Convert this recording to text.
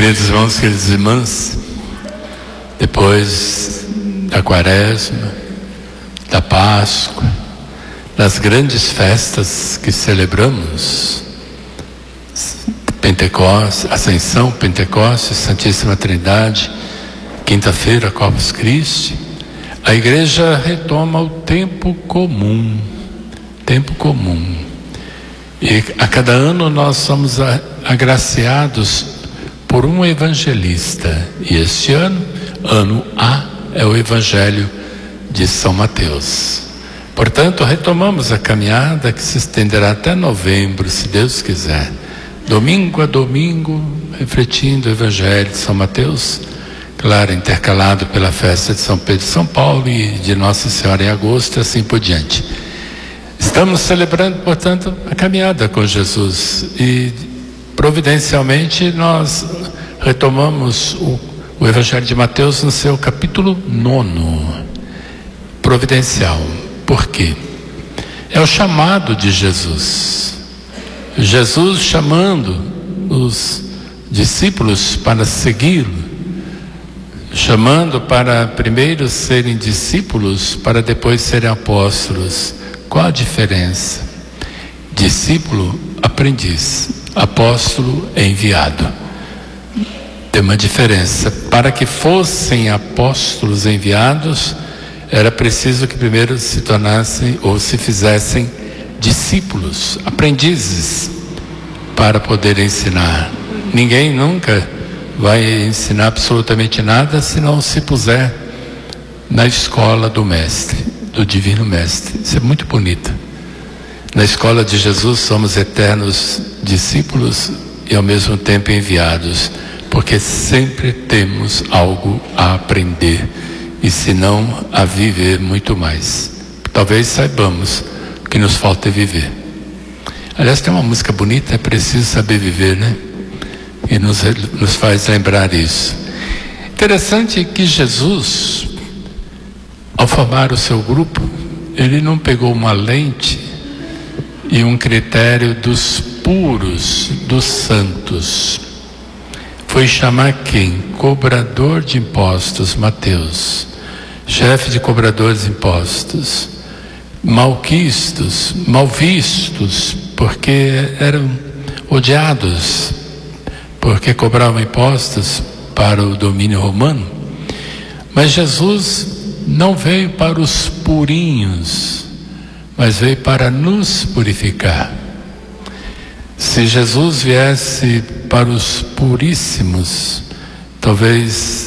Queridos irmãos, queridas irmãs, depois da Quaresma, da Páscoa, das grandes festas que celebramos, Pentecostes, Ascensão, Pentecostes, Santíssima Trindade, quinta-feira, Corpus Christi, a Igreja retoma o tempo comum. E a cada ano nós somos agraciados por um evangelista. E este ano, ano A, é o Evangelho de São Mateus. Portanto, retomamos a caminhada que se estenderá até novembro, se Deus quiser. Domingo a domingo, refletindo o Evangelho de São Mateus, claro, intercalado pela festa de São Pedro e São Paulo e de Nossa Senhora em agosto e assim por diante. Estamos celebrando, portanto, a caminhada com Jesus e providencialmente nós retomamos o Evangelho de Mateus no seu capítulo 9. Providencial. Por quê? É o chamado de Jesus. Jesus chamando os discípulos para segui-lo, chamando para primeiro serem discípulos, para depois serem apóstolos. Qual a diferença? Discípulo, aprendiz. Apóstolo, enviado. Tem uma diferença. Para que fossem apóstolos enviados, era preciso que primeiro se tornassem ou se fizessem discípulos, aprendizes, para poder ensinar. Ninguém nunca vai ensinar absolutamente nada se não se puser na escola do Mestre, do Divino Mestre. Isso é muito bonito. Na escola de Jesus somos eternos discípulos e ao mesmo tempo enviados, porque sempre temos algo a aprender e se não a viver muito mais. Talvez saibamos o que nos falta viver. Aliás, tem uma música bonita, é preciso saber viver, né? E nos faz lembrar isso. Interessante que Jesus, ao formar o seu grupo, ele não pegou uma lente e um critério dos puros, dos santos. Foi chamar quem? Cobrador de impostos, Mateus, chefe de cobradores de impostos, malquistos, mal vistos, porque eram odiados, porque cobravam impostos para o domínio romano. Mas Jesus não veio para os purinhos, mas veio para nos purificar. Se Jesus viesse para os puríssimos, talvez